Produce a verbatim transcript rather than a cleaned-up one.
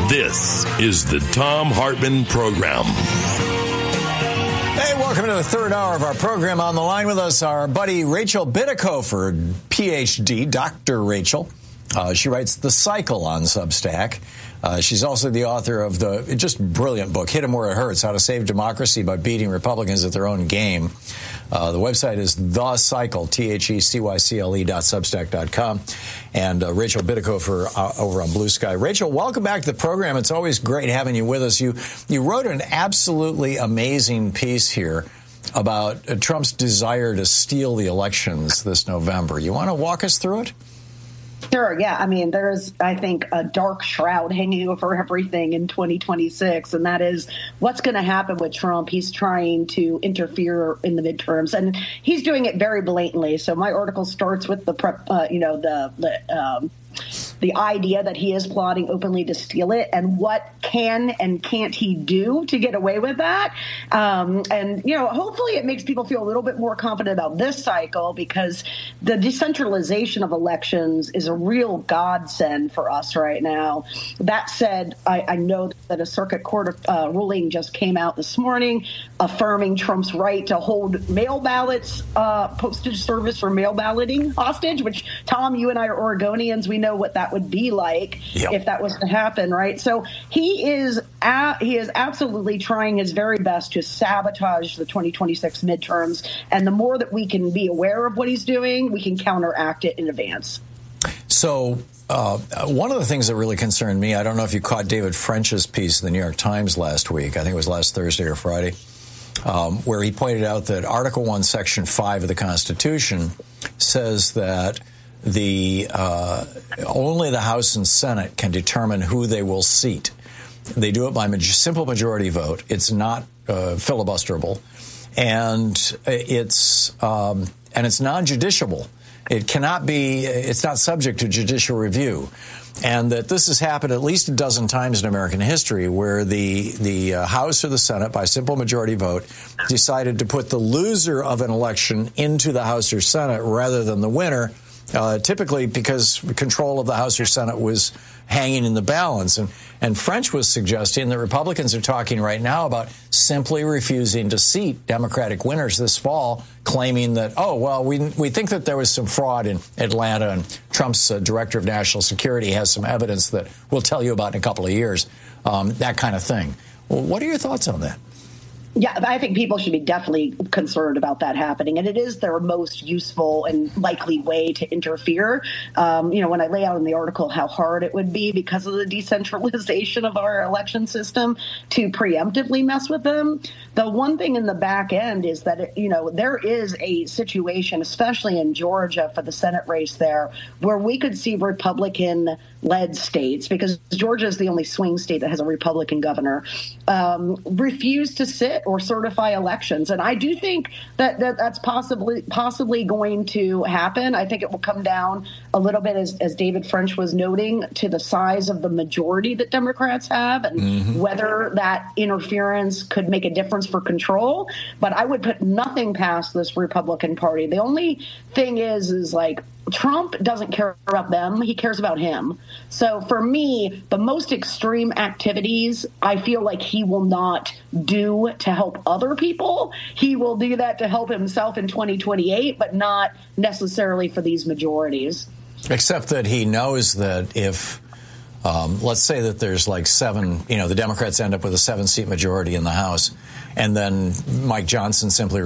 This is the Thom Hartmann Program. Hey, welcome to the third hour of our program. On the line with us, our buddy Rachel Bitecofer, P H D, Doctor Rachel. Uh, she writes The Cycle on Substack. Uh, she's also the author of the just brilliant book, Hit 'em Where It Hurts, How to Save Democracy by Beating Republicans at Their Own Game. Uh, the website is The Cycle, T H E C Y C L E dot substack dot com. And uh, Rachel Bitecofer uh, over on Blue Sky. Rachel, welcome back to the program. It's always great having you with us. You, you wrote an absolutely amazing piece here about uh, Trump's desire to steal the elections this November. You want to walk us through it? Sure, yeah. I mean, there's, I think, a dark shroud hanging over everything in twenty twenty-six, and that is what's going to happen with Trump. He's trying to interfere in the midterms, and he's doing it very blatantly. So my article starts with the, prep, uh, you know, the, the um, the idea that he is plotting openly to steal it, and what can and can't he do to get away with that. Um, and, you know, hopefully it makes people feel a little bit more confident about this cycle, because the decentralization of elections is a real godsend for us right now. That said, I, I know that a circuit court uh, ruling just came out this morning affirming Trump's right to hold mail ballots, uh, postage service for mail balloting hostage, which, Tom, you and I are Oregonians. We know what that would be like yep. if that was to happen, right? So he is a, he is absolutely trying his very best to sabotage the twenty twenty-six midterms, and the more that we can be aware of what he's doing, we can counteract it in advance. So uh, one of the things that really concerned me, I don't know if you caught David French's piece in the New York Times last week, I think it was last Thursday or Friday, um, where he pointed out that Article one, Section five of the Constitution says that The uh, only the House and Senate can determine who they will seat. They do it by ma- simple majority vote. It's not uh, filibusterable, and it's um, and it's non-judiciable. It cannot be. It's not subject to judicial review, and that this has happened at least a dozen times in American history, where the the uh, House or the Senate, by simple majority vote, decided to put the loser of an election into the House or Senate rather than the winner. Uh, typically because control of the House or Senate was hanging in the balance. And, and French was suggesting that Republicans are talking right now about simply refusing to seat Democratic winners this fall, claiming that, oh, well, we we think that there was some fraud in Atlanta, and Trump's uh, director of national security has some evidence that we'll tell you about in a couple of years, um, that kind of thing. Well, what are your thoughts on that? Yeah, I think people should be definitely concerned about that happening. And it is their most useful and likely way to interfere. Um, you know, when I lay out in the article how hard it would be because of the decentralization of our election system to preemptively mess with them, the one thing in the back end is that, it, you know, there is a situation, especially in Georgia for the Senate race there, where we could see Republican-led states, because Georgia is the only swing state that has a Republican governor, um, refuse to sit or certify elections. And I do think that, that that's possibly possibly going to happen. I think it will come down a little bit, as, as David French was noting, to the size of the majority that Democrats have, and mm-hmm. whether that interference could make a difference for control. But I would put nothing past this Republican Party. The only thing is, is like, Trump doesn't care about them. He cares about him. So for me, the most extreme activities, I feel like he will not do to help other people. He will do that to help himself in twenty twenty-eight, but not necessarily for these majorities. Except that he knows that if, um, let's say that there's like seven, you know, the Democrats end up with a seven-seat majority in the House, and then Mike Johnson simply